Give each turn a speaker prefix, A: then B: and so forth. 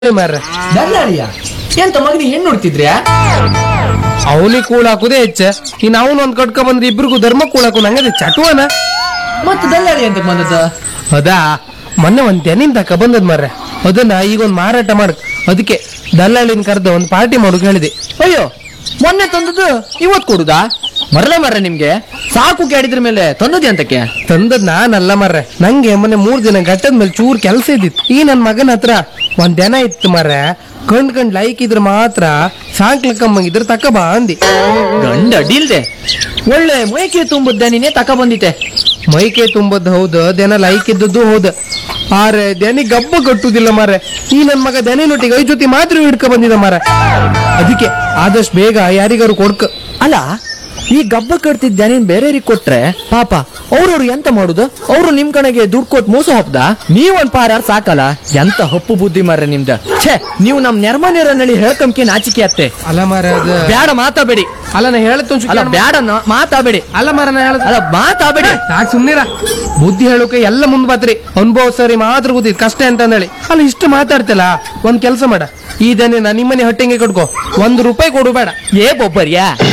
A: ಮಾರ್ರೆ
B: ದಲ್ಲಾಳಿಯ ಎಂತ ಮಗನಿಗೆ ಹೆಣ್ಣು ಹುಡ್ತಿದ್ರ್ಯಾ?
A: ಅವನಿಗೆ ಕೂಳ ಹಾಕುದೇ ಹೆಚ್ಚ. ಇನ್ ಅವನು ಒಂದ್ ಕಟ್ಕ ಬಂದ್ರೆ ಇಬ್ರಿಗೂ ಧರ್ಮ ಕೂಳ ಹಾಕು ನಂಗದೆ ಚಟುವನ.
B: ಮತ್ತೆ ದಲ್ಲಾಳಿ ಅಂತ ಬಂದದ?
A: ಅದಾ ಮೊನ್ನೆ ಒಂದ್ ತೆನಿನ್ ತಕ ಬಂದದ್ ಮಾರ್ರೆ. ಅದನ್ನ ಈಗ ಒಂದ್ ಮಾರಾಟ ಮಾಡಕ್, ಅದಕ್ಕೆ ದಲ್ಲಾಳಿನ ಕರೆದ ಒಂದ್ ಪಾರ್ಟಿ ಮಾಡೋಕ್ ಹೇಳಿದೆ.
B: ಅಯ್ಯೋ, ಮೊನ್ನೆ ತಂದದ್ದು ಇವತ್ ಕೊಡುದಾ? ಮರಲ ನಿಮ್ಗೆ ಸಾಕು ಕೇಳಿದ್ರ ಮೇಲೆ ತಂದದ್ದೆ ಅಂತಕ್ಕೆ?
A: ತಂದದ್ ನಾನಲ್ಲ ಮಾರ್ರೆ, ನಂಗೆ ಮೊನ್ನೆ 3 ದಿನ ಗಟ್ಟದ ಮೇಲೆ ಚೂರ್ ಕೆಲಸ ಇದ್ದಿತ್ತು. ಈ ನನ್ ಮಗನ ಹತ್ರ ಒಂದ್ ದನ ಇತ್ತು ಮಾರ್ರೆ. ಕಂಡ್ ಲೈಕ್ ಇದ್ರೆ ಮಾತ್ರ ಸಾಂಕ್ಲಕ್ಕಮ್ಮಂಗಿದ್ರೆ ತಕ ಬಾ ಅಂದಿ.
B: ಗಂಡ ಅಡ್ಡಿಲ್ದೆ ಒಳ್ಳೆ ಮೈಕೆ ತುಂಬುದ್ದ ನೀನೇ ತಕ ಬಂದಿತ್ತೆ.
A: ಮೈಕೆ ತುಂಬದ್ ಹೌದು, ದನ ಲೈಕ್ ಇದ್ದದ್ದು ಹೌದು. ಆರೆ ದನಿ ಗಬ್ಬ ಕಟ್ಟುದಿಲ್ಲ ಮಾರೆ. ಈ ನನ್ ಮಗ ದನಿನೊಟ್ಟಿಗೆ 5 ಜೊತೆ ಮಾತ್ರ ಹಿಡ್ಕ ಬಂದಿದ ಮಾರ. ಅದಕ್ಕೆ ಆದಷ್ಟು ಬೇಗ ಯಾರಿಗಾರು ಕೊಡ್ಕ.
B: ಅಲ್ಲ, ಈ ಗಬ್ಬ ಕಟ್ತಿದ್ದ ನೀನ್ ಬೇರೆಯವ್ರಿಗೆ ಕೊಟ್ರೆ ಪಾಪ ಅವ್ರವ್ರು ಎಂತ ಮಾಡುದು? ಅವ್ರು ನಿಮ್ ಕಡೆಗೆ ದುಡ್ಡು ಕೊಟ್ಟು ಮೋಸ ಹೊಪ್ಪದ? ನೀವೊಂದ್ ಪಾರಾರ್ ಸಾಕಲ್ಲ. ಎಂತ ಹಪ್ಪು ಬುದ್ಧಿ ಮಾರ್ರೆ ನಿಮ್ದ. ಛೇ, ನೀವು ನಮ್ ನೆರ್ಮನೇರನಲ್ಲಿ ಹೇಳ್ಕಂಕೆ ನಾಚಿಕೆ ಅತ್ತೆ.
A: ಅಲ್ಲ ಮಾರ, ಅದು
B: ಬ್ಯಾಡ ಮಾತಾಬೇಡಿ.
A: ಅಲ್ಲ ನಾ ಹೇಳತ್
B: ಅಲ್ಲ ಬ್ಯಾಡ ಮಾತಾಬೇಡಿ.
A: ಅಲ್ಲ ಮಾರ, ನಾ ಹೇಳದ್
B: ಅಲ್ಲ ಮಾತಾಬೇಡಿ.
A: ಸಾಕ್ ಸುಮ್ನಿರ. ಬುದ್ಧಿ ಹೇಳೋಕೆ ಎಲ್ಲ ಮುಂದ್ ಬಾತ್ರಿ. ಅನುಭವ ಸರಿ ಮಾತ್ರ ಗೊತ್ತಿದ್ ಕಷ್ಟ ಅಂತ ಹೇಳಿ. ಅಲ್ಲ ಇಷ್ಟು ಮಾತಾಡ್ತಿಲ್ಲ, ಒಂದ್ ಕೆಲ್ಸ ಮಾಡ. ಈ ದನ ನಿಮ್ಮನೆ ಹೊಟ್ಟೆಗೆ ಕಟ್ಕೋ, 1 ರೂಪಾಯಿ ಕೊಡು ಬೇಡ.
B: ಏ ಬೊಬ್ಬರ್ಯಾ,